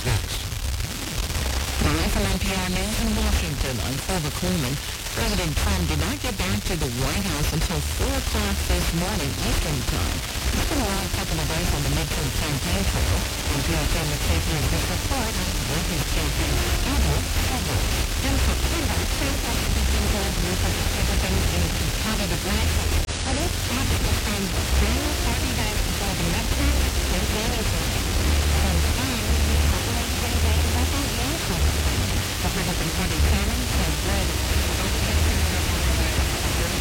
is next. Live from NPR News in Washington, I'm Silva Coleman. President Trump did not get back to the White House until 4 o'clock this morning Eastern Time. He's been around a couple of days on the midterm campaign trail. NPR Family Safety and this report on what his campaign schedule has